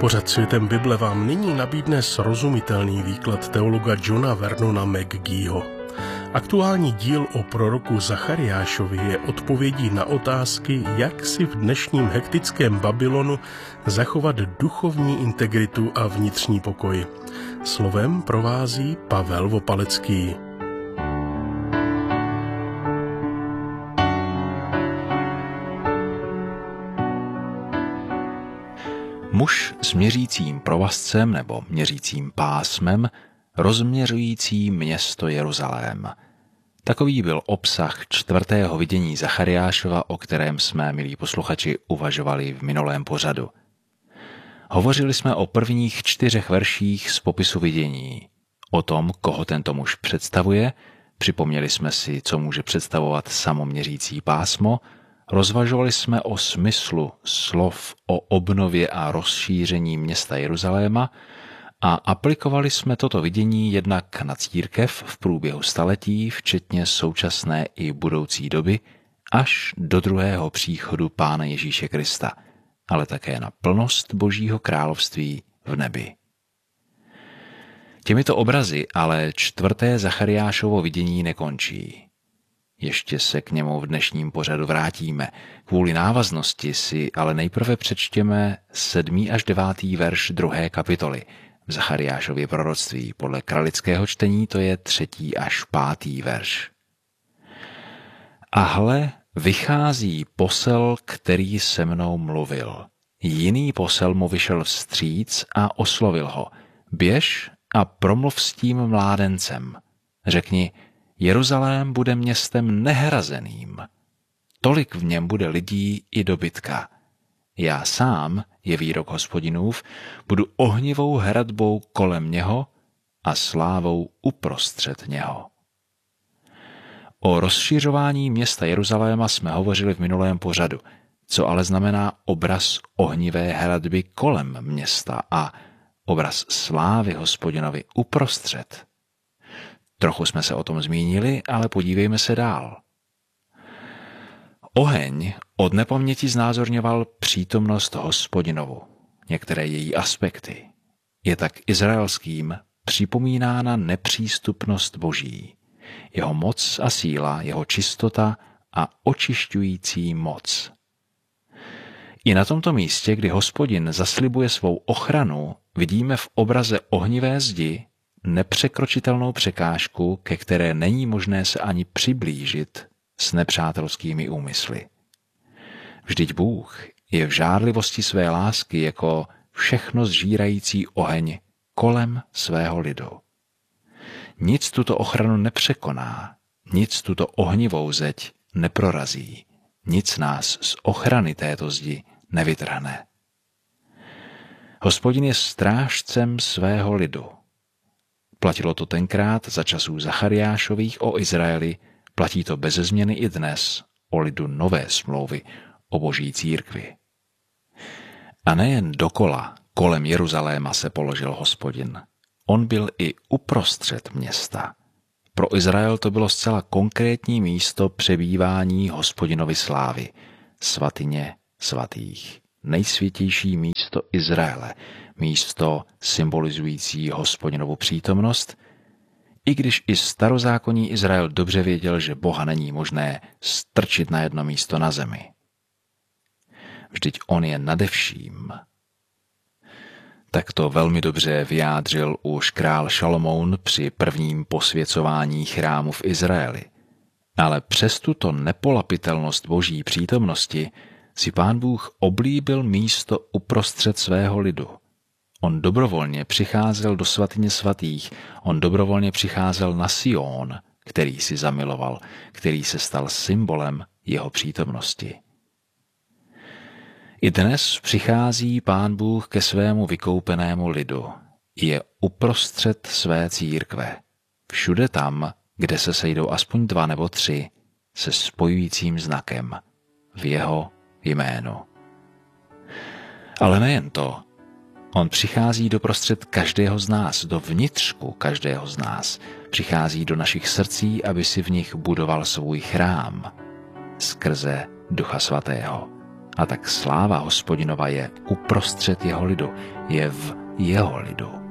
Pořad Světem Bible vám nyní nabídne srozumitelný výklad teologa Johna Vernona McGeeho. Aktuální díl o proroku Zachariášovi je odpovědí na otázky, jak si v dnešním hektickém Babylonu zachovat duchovní integritu a vnitřní pokoj. Slovem provází Pavel Vopalecký. Muž s měřícím provazcem nebo měřícím pásmem, rozměřující město Jeruzalém. Takový byl obsah 4. vidění Zachariášova, o kterém jsme, milí posluchači, uvažovali v minulém pořadu. Hovořili jsme o prvních 4 verších z popisu vidění, o tom, koho tento muž představuje, připomněli jsme si, co může představovat samoměřící pásmo, rozvažovali jsme o smyslu slov o obnově a rozšíření města Jeruzaléma a aplikovali jsme toto vidění jednak na církev v průběhu staletí, včetně současné i budoucí doby, až do druhého příchodu Pána Ježíše Krista, ale také na plnost Božího království v nebi. Těmito obrazy ale 4. Zachariášovo vidění nekončí. Ještě se k němu v dnešním pořadu vrátíme. Kvůli návaznosti si ale nejprve přečtěme 7. až 9. verš 2. kapitoly v Zachariášově proroctví. Podle kralického čtení to je 3. až 5. verš. A hle, vychází posel, který se mnou mluvil. Jiný posel mu vyšel vstříc a oslovil ho. Běž a promluv s tím mládencem. Řekni, Jeruzalém bude městem nehrazeným. Tolik v něm bude lidí i dobytka. Já sám, je výrok Hospodinův, budu ohnivou hradbou kolem něho a slávou uprostřed něho. O rozšiřování města Jeruzaléma jsme hovořili v minulém pořadu, co ale znamená obraz ohnivé hradby kolem města a obraz slávy Hospodinovi uprostřed. Trochu jsme se o tom zmínili, ale podívejme se dál. Oheň od nepaměti znázorňoval přítomnost Hospodinovu, některé její aspekty. Je tak izraelským připomínána nepřístupnost Boží, jeho moc a síla, jeho čistota a očišťující moc. I na tomto místě, kdy Hospodin zaslibuje svou ochranu, vidíme v obraze ohnivé zdi nepřekročitelnou překážku, ke které není možné se ani přiblížit s nepřátelskými úmysly. Vždyť Bůh je v žárlivosti své lásky jako všechno zžírající oheň kolem svého lidu. Nic tuto ochranu nepřekoná, nic tuto ohnivou zeď neprorazí, nic nás z ochrany této zdi nevytrhne. Hospodin je strážcem svého lidu. Platilo to tenkrát za časů Zachariášových o Izraeli, platí to beze změny i dnes o lidu nové smlouvy o Boží církvi. A nejen dokola, kolem Jeruzaléma se položil Hospodin. On byl i uprostřed města. Pro Izrael to bylo zcela konkrétní místo přebývání Hospodinovy slávy, svatyně svatých, nejsvětější místo Izraele, místo symbolizující Hospodinovu přítomnost, i když i starozákonní Izrael dobře věděl, že Boha není možné strčit na jedno místo na zemi. Vždyť on je nade vším. Tak to velmi dobře vyjádřil už král Šalomoun při prvním posvěcování chrámu v Izraeli. Ale přes tuto nepolapitelnost Boží přítomnosti si Pán Bůh oblíbil místo uprostřed svého lidu. On dobrovolně přicházel do svatyně svatých, on dobrovolně přicházel na Sion, který si zamiloval, který se stal symbolem jeho přítomnosti. I dnes přichází Pán Bůh ke svému vykoupenému lidu. Je uprostřed své církve. Všude tam, kde se sejdou aspoň 2 nebo 3, se spojujícím znakem v jeho jménu. Ale nejen to. On přichází doprostřed každého z nás, do vnitřku každého z nás. Přichází do našich srdcí, aby si v nich budoval svůj chrám. Skrze Ducha Svatého. A tak sláva Hospodinova je uprostřed jeho lidu, je v jeho lidu.